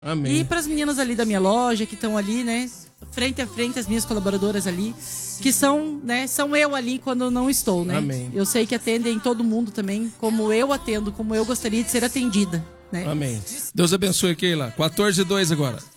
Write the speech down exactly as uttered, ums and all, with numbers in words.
Amém. E para as meninas ali da minha loja, que estão ali, né? Frente a frente, as minhas colaboradoras ali, que são, né? São eu ali quando eu não estou, né? Amém. Eu sei que atendem todo mundo também, como eu atendo, como eu gostaria de ser atendida, né? Amém. Deus abençoe, Keila. quatorze e dois agora.